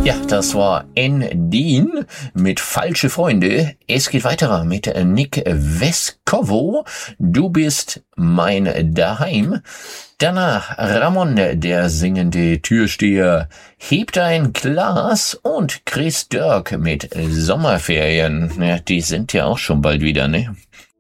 Ja, das war Endin mit Falsche Freunde. Es geht weiter mit Nick Vescovo. Du bist mein Daheim. Danach Ramon, der singende Türsteher, hebt ein Glas und Chris Dirk mit Sommerferien. Ja, die sind ja auch schon bald wieder, ne?